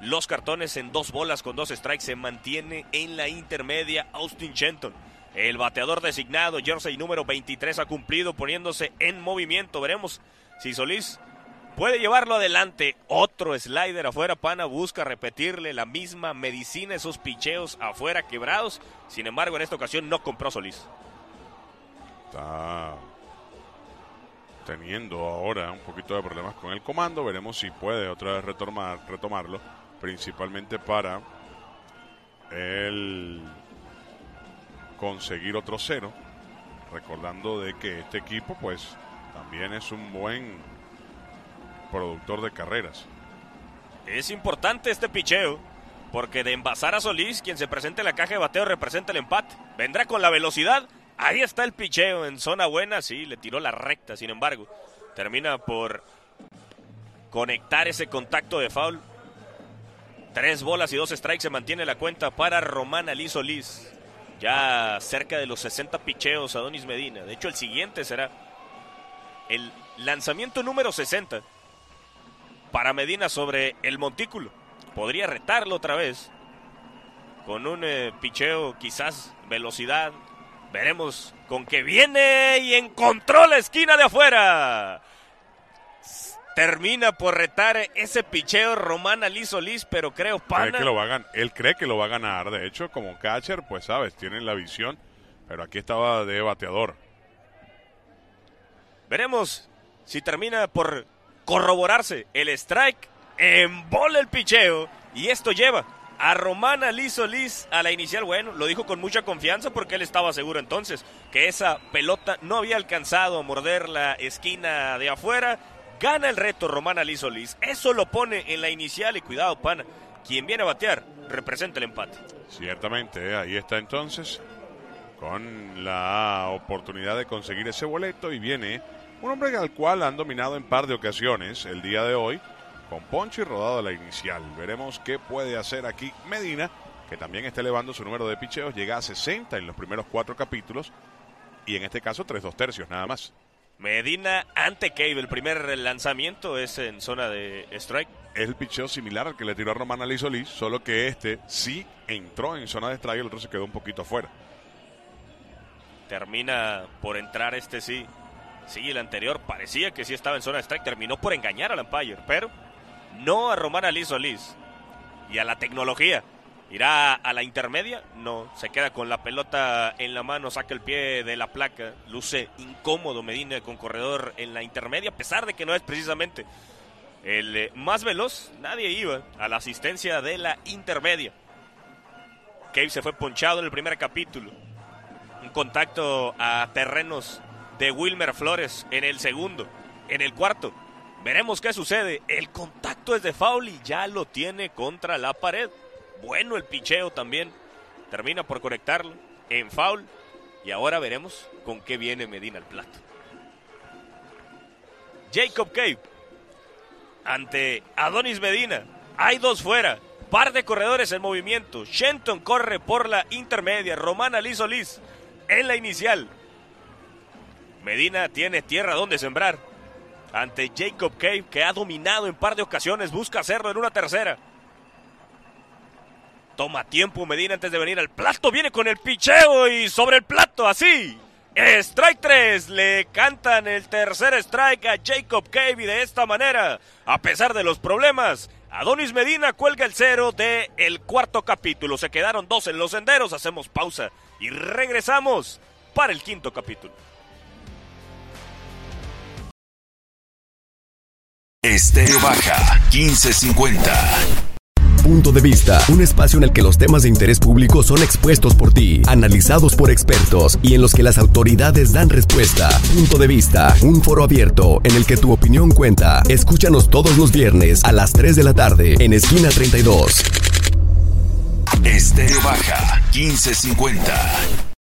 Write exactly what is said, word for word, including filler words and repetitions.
los cartones en dos bolas con dos strikes. Se mantiene en la intermedia Austin Shenton. El bateador designado, jersey número veintitrés, ha cumplido poniéndose en movimiento. Veremos si Solís puede llevarlo adelante. Otro slider afuera, pana, busca repetirle la misma medicina, esos picheos afuera quebrados. Sin embargo, en esta ocasión no compró Solís. Está teniendo ahora un poquito de problemas con el comando. Veremos si puede otra vez retomar, retomarlo, principalmente para el conseguir otro cero, recordando de que este equipo pues también es un buen productor de carreras. Es importante este picheo, porque de envasar a Solís, quien se presente en la caja de bateo representa el empate. Vendrá con la velocidad. Ahí está el picheo en zona buena. Sí, le tiró la recta, sin embargo termina por conectar ese contacto de foul. Tres bolas y dos strikes, se mantiene la cuenta para Román Ali Solís. Ya cerca de los sesenta picheos Adonis Medina. De hecho, el siguiente será el lanzamiento número sesenta para Medina sobre el montículo. Podría retarlo otra vez con un eh, picheo, quizás velocidad. Veremos con qué viene, y encontró la esquina de afuera. Termina por retar ese picheo Román Ali Solís, pero creo, pana, cree que lo va a gan- él cree que lo va a ganar. De hecho, como catcher, pues sabes, tienen la visión, pero aquí estaba de bateador. Veremos si termina por corroborarse el strike. Embola el picheo, y esto lleva a Román Ali Solís a la inicial. Bueno, lo dijo con mucha confianza porque él estaba seguro entonces que esa pelota no había alcanzado a morder la esquina de afuera. Gana el reto Román Ali Solís. Eso lo pone en la inicial, y cuidado, pana, quien viene a batear representa el empate. Ciertamente, ¿eh? Ahí está entonces, con la oportunidad de conseguir ese boleto, y viene un hombre al cual han dominado en par de ocasiones el día de hoy, con ponche y rodado a la inicial. Veremos qué puede hacer aquí Medina, que también está elevando su número de picheos. Llega a sesenta en los primeros cuatro capítulos, y en este caso tres dos tercios nada más. Medina ante Cave, el primer lanzamiento es en zona de strike. Es el picheo similar al que le tiró a Román Ali Solís, solo que este sí entró en zona de strike, el otro se quedó un poquito afuera. Termina por entrar este sí. Sí, el anterior parecía que sí estaba en zona de strike, terminó por engañar al umpire, pero no a Román Ali Solís. Y a la tecnología. ¿Irá a la intermedia? No, se queda con la pelota en la mano, saca el pie de la placa. Luce incómodo Medina con corredor en la intermedia, a pesar de que no es precisamente el eh, más veloz. Nadie iba a la asistencia de la intermedia. Cave se fue ponchado en el primer capítulo. Un contacto a terrenos de Wilmer Flores en el segundo. En el cuarto, veremos qué sucede. El contacto es de foul y ya lo tiene contra la pared. Bueno, el picheo también termina por conectarlo en foul, y ahora veremos con qué viene Medina al plato. Jacob Cave ante Adonis Medina. Hay dos fuera, par de corredores en movimiento. Shenton corre por la intermedia, Román Ali Solís en la inicial. Medina tiene tierra donde sembrar ante Jacob Cave, que ha dominado en par de ocasiones, busca hacerlo en una tercera. Toma tiempo Medina antes de venir al plato, viene con el picheo y sobre el plato, así. Strike tres, le cantan el tercer strike a Jacob Cave, y de esta manera, a pesar de los problemas, Adonis Medina cuelga el cero del cuarto capítulo. Se quedaron dos en los senderos, hacemos pausa y regresamos para el quinto capítulo. Estéreo Baja quince cincuenta. Punto de Vista, un espacio en el que los temas de interés público son expuestos por ti, analizados por expertos y en los que las autoridades dan respuesta. Punto de Vista, un foro abierto en el que tu opinión cuenta. Escúchanos todos los viernes a las tres de la tarde en Esquina treinta y dos. Estéreo Baja quince cincuenta.